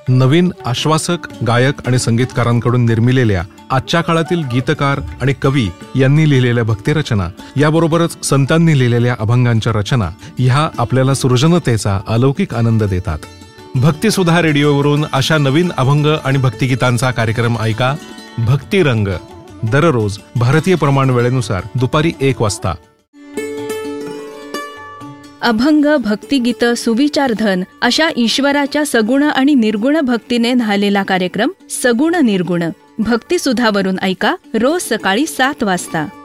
नवीन आश्वासक गायक आणि संगीतकारांकडून निर्मिलेल्या आजच्या काळातील गीतकार आणि कवी यांनी लिहिलेल्या भक्तिरचना याबरोबरच संतांनी लिहिलेल्या अभंगांच्या रचना ह्या आपल्याला सृजनतेचा अलौकिक आनंद देतात. भक्तिसुधा रेडिओवरून अशा नवीन अभंग आणि भक्तिगीतांचा कार्यक्रम ऐका. भक्तिरंग दररोज भारतीय प्रमाण वेळेनुसार दुपारी 1 वाजता. अभंग, भक्तिगीत, सुविचारधन अशा ईश्वराच्या सगुण आणि निर्गुण भक्तीने न्हालेला कार्यक्रम सगुण निर्गुण भक्तिसुधावरून ऐका रोज सकाळी 7 वाजता.